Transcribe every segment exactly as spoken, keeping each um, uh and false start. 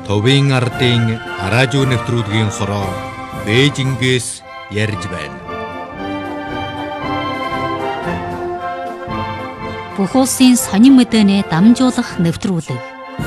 Товын ардын радио нэвтрүүлгийн хороо Бээжингээс ярьж байна. Бүх улсын сонин мэдээний дамжуулах нэвтрүүлэг.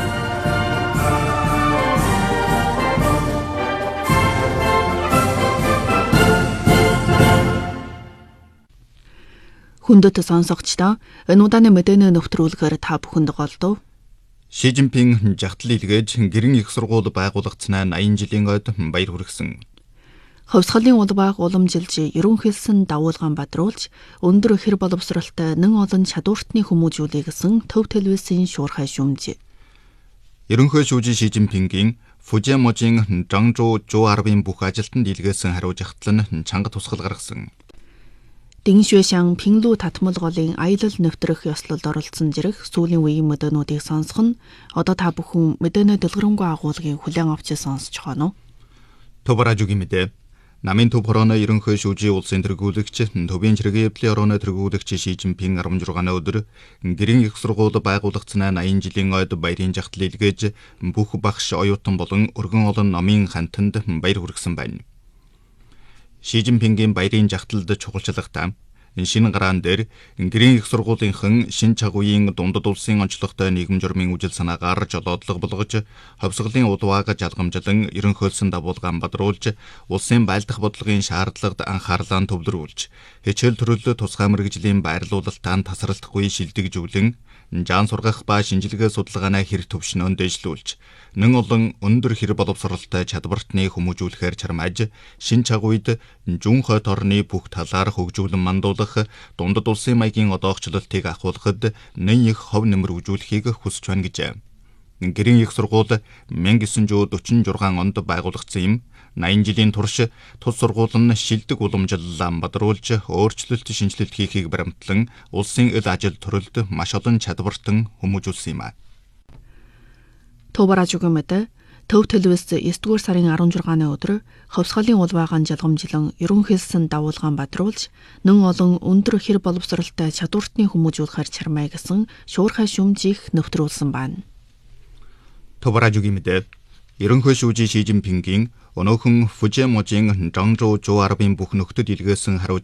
Хүндэт сонсогчдоо энэ удааны мэдээний нэвтрүүлгээр та бүхэнд голдов. Ши Жинпин жагтал илгээж гэрэн их сургууль байгуулагдсанаа аян жилийн ойд баяр хүргэсэн. Хувьсгалын улбааг уламжилж, ерөнхийлсөн дагуулгаан бадруулж, өндөр хэр боловсралтай нэн олон чадвартны хүмүүжүүлээ гэсэн төв телевизийн шуурхай шүүмж. Ерөнхий шүүжин Ши Жинпингийн Фужиаможийн Жангжуу Жуу арвын бүх ажилтанд илгээсэн хариу жагтал нь чанга тусгал гаргасан. Диншуэшан Пинлу татмал голын аялал нэвтрэх ёслолд оролцсон зэрэг сүүлийн үеийн мэдээнүүдийг сонсох нь одоо та бүхэн мэдээний дэлгэрэнгүй агуулгын хүлээн авч сонсож байна уу? Товаражугийн мэдээ. Намын төв хорооны ерөнхий шүүжийн улсын тэргүүлэгч төвийн чиргийн эвдлийн орооны тэргүүлэгч Ши Жинпин арван зургааны өдөр гэрэн их сургууль байгуулагдсанаа аян жилийн ойд баярын жагтал илгээж бүх багш оюутан болон өргөн олон номын хантанд баяр хүргэсэн байна. Ши Жинпингийн баярын жагталд чухалчлагтай шинэ гараан дээр гэрэн их сургуулийнхан шинэ чагуйн дундад улсын онцлогтой нийгэм журмын үжил санаагаар жолоодлого болгож ховсголын улбааг жалгамжлан ерөнхийлсөн дагуулгаан бадруулж улсын байлдах бодлогын шаардлагад анхаарлаа төвлөрүүлж хичээл төрөлд тусгай мэргэжлийн байрлуулалтаа тасралтгүй шилдэгжүүлэн жаан сургах ба шинжилгээ судалгааны хэр төвшнөөн дэвшлүүлж нэн олон өндөр хэр боловсралтай чадвартны хүмүүжүүлэхээр чармааж шин чагуйд жүүн хойд орны бүх талаар хөгжүүлэн мандуулах дундад улсын маягийн одоогчлолтыг ахуулахад нэн их хов нэмэр үзүүлэхийг хүсэж байна гэжээ. Гэрэн их сургууль мянга девятьсот дөрвөн онд байгуулагдсан юм. аян жилийн турш тус сургууль нь шилдэг уламжлалаа бадруулж өөрчлөлт шинжилэлт хийхийг баримтлан улсын ил ажил төрөлд маш олон чадвартан хүмүүжүүлсэн юм а. Товаражугийн мэдээ. Төв телевиз есдүгээр сарын арван зургааны өдөр хувьсгалын улбаагаан жалгамжлан ерөнхийлсөн дагуулгаан бадруулж нэн олон өндөр хэр боловсралтай чадвартны хүмүүжүүлэхээр чармай гэсэн шуурхай шүүмжийг нэвтрүүлсэн байна. Товаражугийн мэдээ. Ерөнхий шүүжин Ши Жинпингийн өнөөхөн Фужиаможийн Жангжуу Жуу арвын бүх нөхдөд илгээсэн хариу